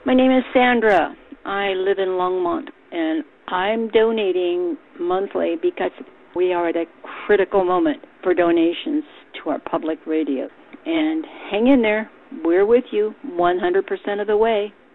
My name is Sandra. I live in Longmont, and I'm donating monthly because we are at a critical moment for donations to our public radio. And hang in there. We're with you 100% of the way.